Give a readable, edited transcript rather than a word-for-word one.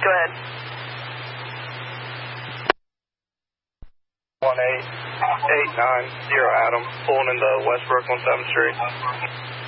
Go ahead. 18890 Adam, pulling into Westbrook on 7th Street.